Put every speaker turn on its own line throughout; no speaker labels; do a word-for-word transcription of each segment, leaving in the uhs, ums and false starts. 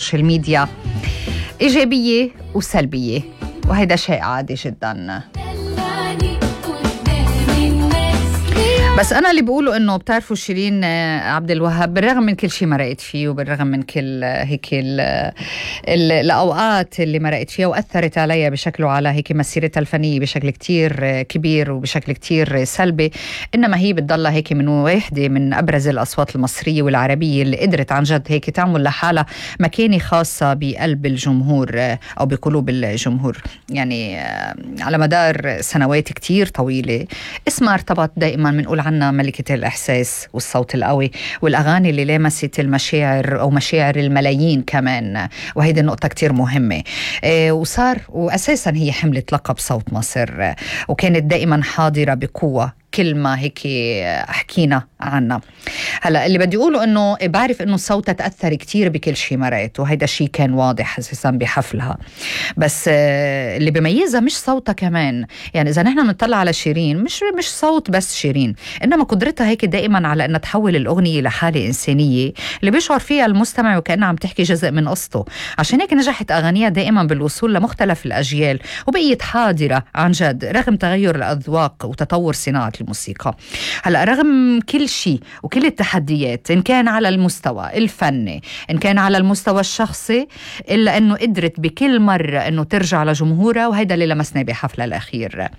السوشيال ميديا إيجابية وسلبية، وهذا شيء عادي جدا. بس أنا اللي بقوله إنه بتعرفوا شيرين عبد الوهاب بالرغم من كل شيء مرقت فيه وبالرغم من كل هيك ال ال الأوقات اللي مرقت فيها وأثرت عليها بشكل وعلى هيك مسيرتها الفنية بشكل كتير كبير وبشكل كتير سلبي، إنما هي بتضلها هيك من واحدة من أبرز الأصوات المصرية والعربية اللي قدرت عن جد هيك تعمل لحالها مكانة خاصة بقلب الجمهور أو بقلوب الجمهور. يعني على مدار سنوات كتير طويلة اسمها ارتبط دائما بنقول عنا ملكة الإحساس والصوت القوي والأغاني اللي لامست المشاعر أو مشاعر الملايين كمان، وهيدي النقطة كتير مهمة. إيه وصار وأساسا هي حملت لقب صوت مصر، وكانت دائما حاضرة بقوة كل ما هيك حكينا عنها. هلا اللي بدي أقوله إنه بعرف إنه صوتها تأثر كتير بكل شيء مرقت، وهيدا شيء كان واضح أساسا بحفلها. بس اللي بيميزها مش صوتها كمان، يعني إذا نحن نطلع على شيرين مش مش صوت بس شيرين، إنما قدرتها هيك دائما على أن تحول الأغنية لحالة إنسانية اللي بيشعر فيها المستمع وكأنها عم تحكي جزء من قصته. عشان هيك نجحت أغانيها دائما بالوصول لمختلف الأجيال وبقيت حاضرة عن جد رغم تغير الأذواق وتطور صناعة الموسيقى. هلا رغم كل شيء وكل التحديات إن كان على المستوى الفني إن كان على المستوى الشخصي، إلا أنه قدرت بكل مرة أنه ترجع لجمهورها، وهيدا اللي لمسنا بحفلة الأخير.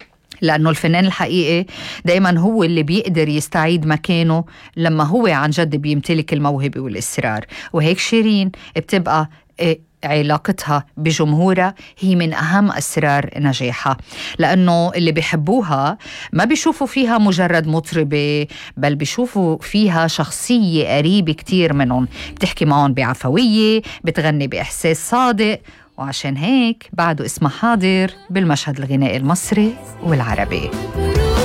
لأنه الفنان الحقيقي دايما هو اللي بيقدر يستعيد مكانه لما هو عن جد بيمتلك الموهبة والإصرار، وهيك شيرين بتبقى علاقتها بجمهورها هي من أهم أسرار نجاحها، لأنه اللي بيحبوها ما بيشوفوا فيها مجرد مطربة، بل بيشوفوا فيها شخصية قريبة كتير منهم، بتحكي معهم بعفوية، بتغني بإحساس صادق، وعشان هيك بعده اسمها حاضر بالمشهد الغنائي المصري والعربي.